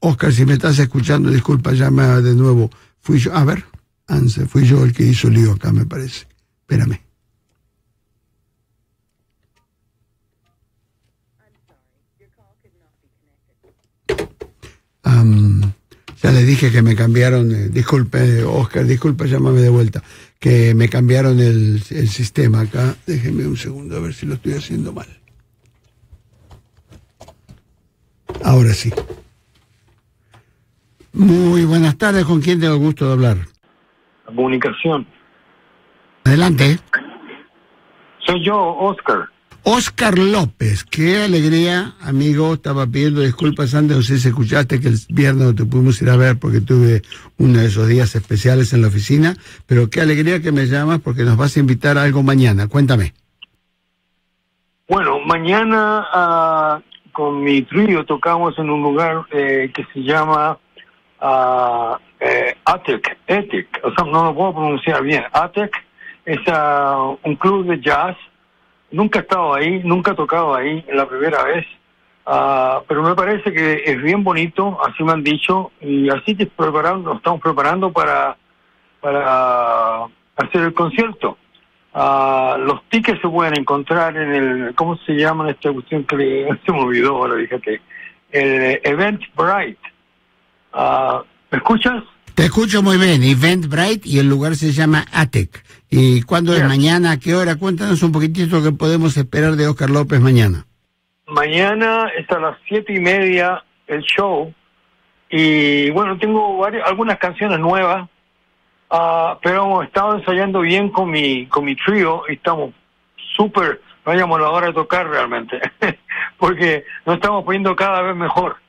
Oscar, si me estás escuchando, disculpa, llama de nuevo. Fui yo, a ver, Anse, fui yo el que hizo lío acá, me parece. Espérame. Ya le dije que me cambiaron, disculpe, Oscar, disculpa, llámame de vuelta, que me cambiaron el sistema acá. Déjeme un segundo a ver si lo estoy haciendo mal. Ahora sí. Muy buenas tardes, ¿con quién tengo el gusto de hablar? Comunicación. Adelante. Soy yo, Oscar. Oscar López, qué alegría, amigo. Estaba pidiendo disculpas antes, no sé si escuchaste que el viernes no te pudimos ir a ver porque tuve uno de esos días especiales en la oficina, pero qué alegría que me llamas porque nos vas a invitar a algo mañana. Cuéntame. Bueno, mañana con mi trío tocamos en un lugar que se llama Attic, o sea, no lo puedo pronunciar bien. Attic es un club de jazz. Nunca he estado ahí, nunca he tocado ahí, es la primera vez, pero me parece que es bien bonito, así me han dicho, y así que nos estamos preparando para hacer el concierto. Los tickets se pueden encontrar en el, ¿cómo se llama esta cuestión que se me olvidó ahora, fíjate? El Eventbrite. ¿Me escuchas? Te escucho muy bien, Eventbrite, y el lugar se llama Attic. ¿Y cuándo es mañana? ¿A qué hora? Cuéntanos un poquitito qué podemos esperar de Oscar López mañana. Mañana es a las 7:30 el show, y bueno, tengo algunas canciones nuevas, pero hemos estado ensayando bien con mi trío, y estamos súper, vayamos a la hora de tocar realmente, porque nos estamos poniendo cada vez mejor.